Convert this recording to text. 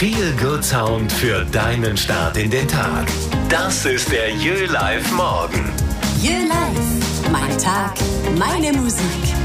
Feel Good Sound für deinen Start in den Tag. Das ist der Jö Live Morgen. Jö Live. Mein Tag, meine Musik.